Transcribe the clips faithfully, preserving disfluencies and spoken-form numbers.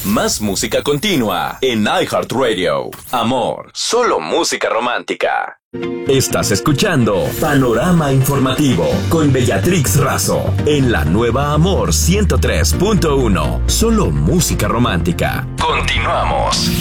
Más música continua en iHeartRadio. Amor, solo música romántica. Estás escuchando Panorama Informativo con Bellatrix Razo en la nueva Amor ciento tres punto uno. Solo música romántica. Continuamos.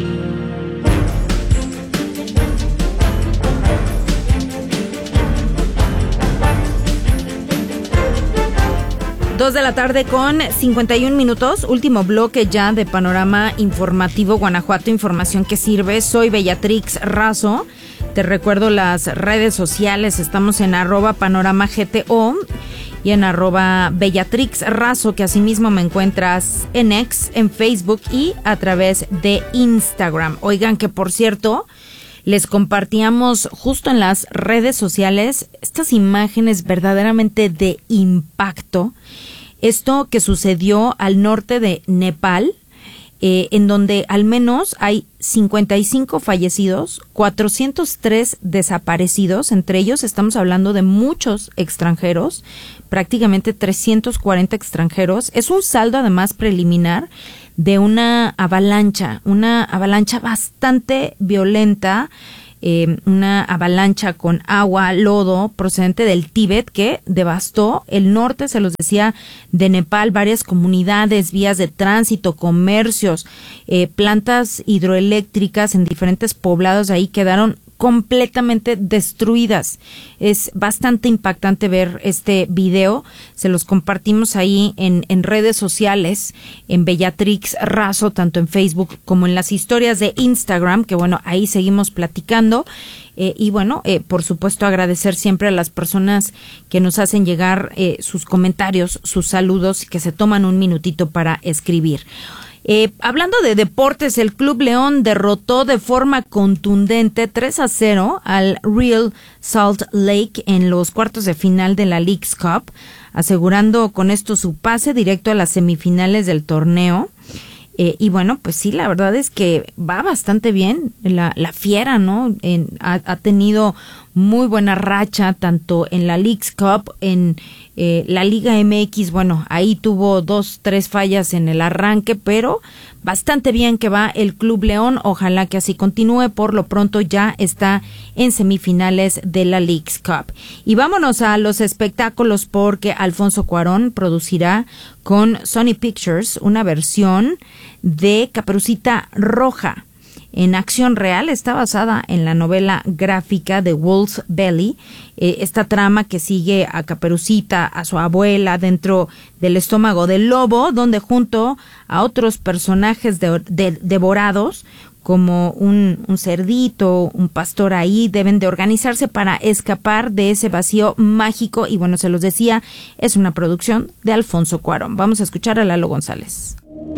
Dos de la tarde con cincuenta y un minutos, último bloque ya de Panorama Informativo Guanajuato, información que sirve. Soy Bellatrix Razo, te recuerdo las redes sociales, estamos en arroba panorama gto y en arroba Bellatrix Razo, que asimismo me encuentras en X, en Facebook y a través de Instagram. Oigan, que por cierto, les compartíamos justo en las redes sociales estas imágenes verdaderamente de impacto. Esto que sucedió al norte de Nepal, eh, en donde al menos hay cincuenta y cinco fallecidos, cuatrocientos tres desaparecidos. Entre ellos estamos hablando de muchos extranjeros, prácticamente trescientos cuarenta extranjeros. Es un saldo además preliminar de una avalancha, una avalancha bastante violenta, eh, una avalancha con agua, lodo, procedente del Tíbet, que devastó el norte, se los decía, de Nepal, varias comunidades, vías de tránsito, comercios, eh, plantas hidroeléctricas en diferentes poblados ahí quedaron completamente destruidas. Es bastante impactante ver este video. Se los compartimos ahí en, en redes sociales, en Bellatrix Razo, tanto en Facebook como en las historias de Instagram, que bueno, ahí seguimos platicando. Eh, y bueno, eh, por supuesto agradecer siempre a las personas que nos hacen llegar eh, sus comentarios, sus saludos, que se toman un minutito para escribir. Eh, hablando de deportes, el Club León derrotó de forma contundente tres a cero al Real Salt Lake en los cuartos de final de la Leagues Cup, asegurando con esto su pase directo a las semifinales del torneo. Eh, y bueno, pues sí, la verdad es que va bastante bien la, la Fiera, ¿no? En, ha, ha tenido muy buena racha, tanto en la Leagues Cup, en eh, la Liga M X, bueno, ahí tuvo dos, tres fallas en el arranque, pero bastante bien que va el Club León, ojalá que así continúe. Por lo pronto ya está en semifinales de la Leagues Cup. Y vámonos a los espectáculos, porque Alfonso Cuarón producirá con Sony Pictures una versión de Caperucita Roja en acción real. Está basada en la novela gráfica de Wolf's Belly, eh, esta trama que sigue a Caperucita, a su abuela, dentro del estómago del lobo, donde junto a otros personajes de, de, devorados, como un, un cerdito, un pastor ahí, deben de organizarse para escapar de ese vacío mágico. Y bueno, se los decía, es una producción de Alfonso Cuarón. Vamos a escuchar a Lalo González.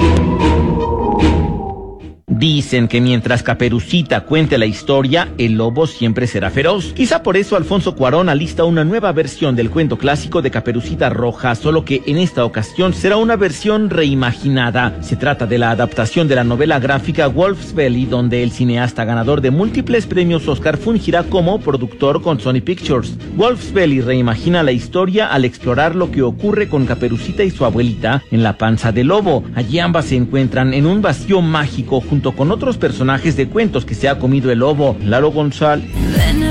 Dicen que mientras Caperucita cuente la historia, el lobo siempre será feroz. Quizá por eso Alfonso Cuarón alista una nueva versión del cuento clásico de Caperucita Roja, solo que en esta ocasión será una versión reimaginada. Se trata de la adaptación de la novela gráfica Wolf's Belly, donde el cineasta ganador de múltiples premios Oscar fungirá como productor con Sony Pictures. Wolf's Belly reimagina la historia al explorar lo que ocurre con Caperucita y su abuelita en la panza del lobo. Allí ambas se encuentran en un vacío mágico junto con otros personajes de cuentos que se ha comido el lobo. Lalo González.